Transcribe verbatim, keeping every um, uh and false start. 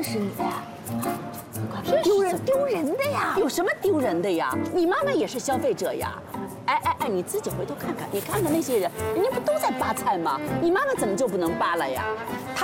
认识你的呀？ 丢人丢人的呀！ 有什么丢人的呀？你妈妈也是消费者呀。哎哎哎，你自己回头看看，你看看那些人，人家不都在扒菜吗？你妈妈怎么就不能扒了呀？